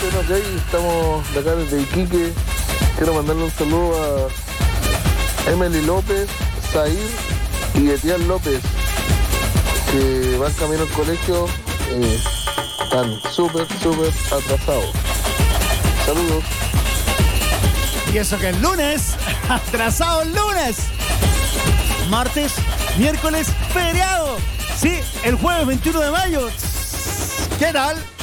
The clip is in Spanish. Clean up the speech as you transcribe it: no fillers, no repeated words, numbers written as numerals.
bueno, ok, estamos de acá desde Iquique. Quiero mandarle un saludo a Emily López, Zahir y Etienne López, que van camino al colegio, están súper atrasados. Saludos. Y eso que el lunes, atrasado el lunes. Martes, miércoles, feriado. Sí, el jueves 21 de mayo. ¿Qué tal?